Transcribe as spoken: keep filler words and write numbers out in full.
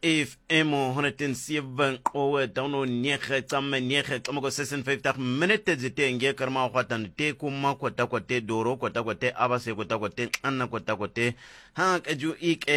F M honderd sewe qowe dauno nege tsamme nege tsamme ko sesenvyftig minute zite nge karma kwatan te kuma kwata kwate doro kwata kwate abase kwata kwate anna kwata kwate ha kaju ik